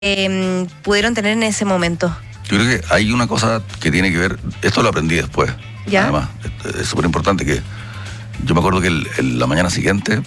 pudieron tener en ese momento? Yo creo que hay una cosa que tiene que ver, esto lo aprendí después, ¿ya? Además, es súper importante que yo me acuerdo que la mañana siguiente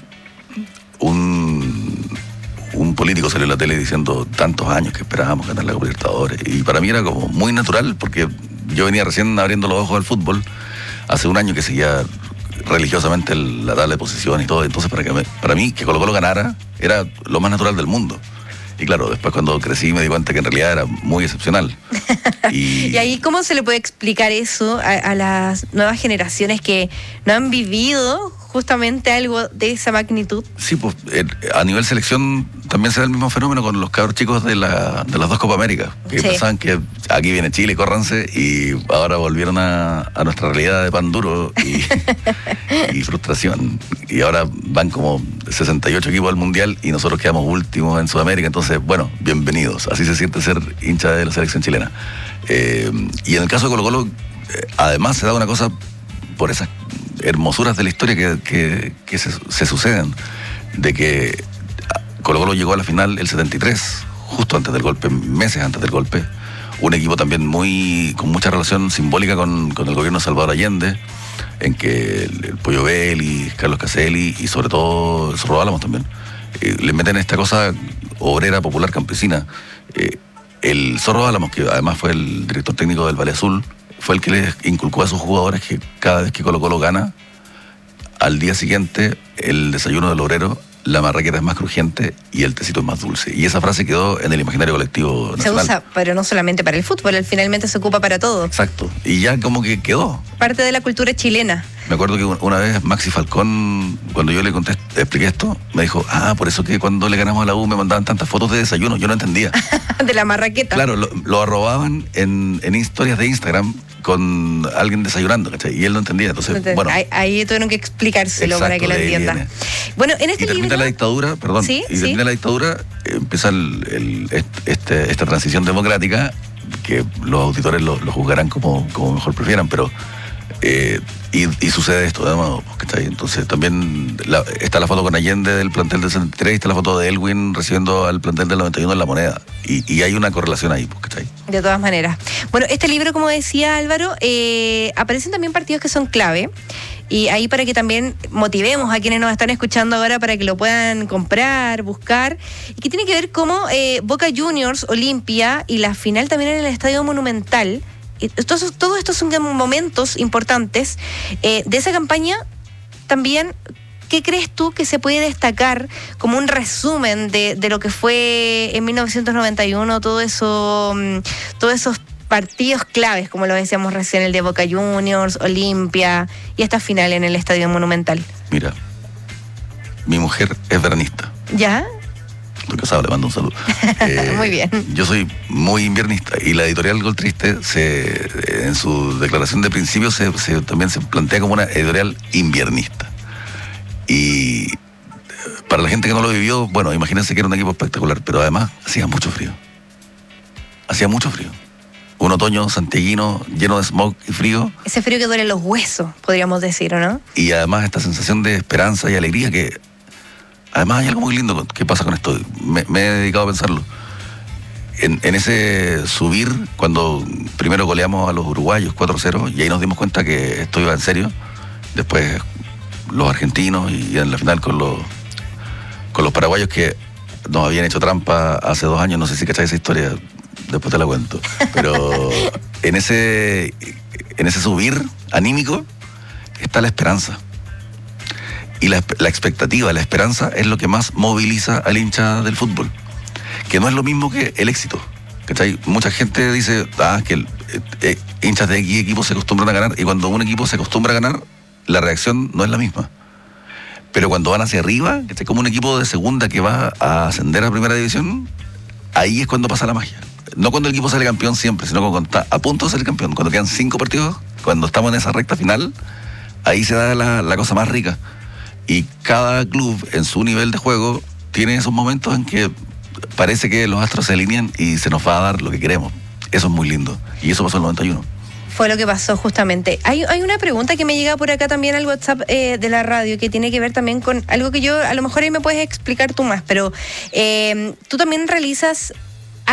un político salió en la tele diciendo tantos años que esperábamos ganar la Copa Libertadores, y para mí era como muy natural porque yo venía recién abriendo los ojos al fútbol hace un año que seguía religiosamente la tabla de posiciones y todo, entonces para mí que Colo-Colo ganara era lo más natural del mundo. Y claro, después cuando crecí me di cuenta que en realidad era muy excepcional. ¿Y ahí cómo se le puede explicar eso a las nuevas generaciones que no han vivido justamente algo de esa magnitud? Sí, pues a nivel selección también se da el mismo fenómeno con los cabros chicos de las dos Copa América, que sí, pensaban que aquí viene Chile, córranse, y ahora volvieron a nuestra realidad de pan duro y frustración. Y ahora van como 68 equipos al Mundial y nosotros quedamos últimos en Sudamérica. Entonces, bueno, bienvenidos. Así se siente ser hincha de la selección chilena. Y en el caso de Colo-Colo, además se da una cosa por esas hermosuras de la historia que se suceden, de que Colo-Colo llegó a la final el 73, justo antes del golpe, meses antes del golpe. Un equipo también con mucha relación simbólica con el gobierno de Salvador Allende, en que el Pollo Vélez, Carlos Caselli y sobre todo el Zorro Álamos también le meten esta cosa obrera, popular, campesina. El Zorro Álamos, que además fue el director técnico del Valle Azul, fue el que les inculcó a sus jugadores que cada vez que Colo-Colo gana, al día siguiente el desayuno del obrero, la marraqueta es más crujiente y el tecito es más dulce. Y esa frase quedó en el imaginario colectivo nacional. Se usa, pero no solamente para el fútbol, finalmente se ocupa para todo. Exacto. Y ya como que quedó. Parte de la cultura chilena. Me acuerdo que una vez Maxi Falcón, cuando yo le expliqué esto, me dijo, por eso que cuando le ganamos a la U me mandaban tantas fotos de desayuno. Yo no entendía. De la marraqueta. Claro, lo arrobaban en historias de Instagram con alguien desayunando, ¿cachai? Y él no entendía. Entonces, bueno. Ahí tuvieron que explicárselo, exacto, para que lo entienda. Viene. Bueno, en este libro... termina la dictadura, perdón. ¿Sí? Y termina la dictadura, empieza esta transición democrática, que los auditores lo juzgarán como mejor prefieran, pero... y sucede esto, además, ¿cachai? Entonces también está la foto con Allende del plantel del 73, está la foto de Elwin recibiendo al plantel del 91 en La Moneda, y hay una correlación ahí, ¿cachai? De todas maneras. Bueno, este libro, como decía Álvaro, aparecen también partidos que son clave, y ahí para que también motivemos a quienes nos están escuchando ahora para que lo puedan comprar, buscar, y que tiene que ver cómo Boca Juniors, Olimpia y la final también en el Estadio Monumental. Todos estos son momentos importantes de esa campaña. También, ¿qué crees tú que se puede destacar como un resumen de lo que fue en 1991 todos esos partidos claves, como lo decíamos recién, el de Boca Juniors, Olimpia y esta final en el Estadio Monumental? Mira, mi mujer es veranista. ¿Ya? Estoy casado, le mando un saludo. Muy bien. Yo soy muy inviernista, y la editorial Gol Triste en su declaración de principio también se plantea como una editorial inviernista. Y para la gente que no lo vivió, bueno, imagínense que era un equipo espectacular, pero además hacía mucho frío. Hacía mucho frío. Un otoño santiaguino lleno de smog y frío. Ese frío que duele los huesos, podríamos decir, ¿o no? Y además esta sensación de esperanza y alegría que... Además hay algo muy lindo que pasa con esto. Me he dedicado a pensarlo. En ese subir, cuando primero goleamos a los uruguayos 4-0, y ahí nos dimos cuenta que esto iba en serio. Después los argentinos, y en la final con los paraguayos que nos habían hecho trampa hace 2 años. No sé si cacháis esa historia, después te la cuento. Pero en ese subir anímico está la esperanza. Y la expectativa, la esperanza es lo que más moviliza al hincha del fútbol, que no es lo mismo que el éxito, ¿cachai? Mucha gente dice que hinchas de X equipos se acostumbran a ganar, y cuando un equipo se acostumbra a ganar, la reacción no es la misma. Pero cuando van hacia arriba, ¿cachai? Como un equipo de segunda que va a ascender a primera división, ahí es cuando pasa la magia. No cuando el equipo sale campeón siempre, sino cuando está a punto de ser campeón, cuando quedan 5 partidos, cuando estamos en esa recta final, ahí se da la cosa más rica. Y cada club en su nivel de juego tiene esos momentos en que parece que los astros se alinean y se nos va a dar lo que queremos. Eso es muy lindo. Y eso pasó en el 91. Fue lo que pasó justamente. Hay una pregunta que me llega por acá también al WhatsApp de la radio, que tiene que ver también con algo que yo, a lo mejor ahí me puedes explicar tú más, pero tú también realizas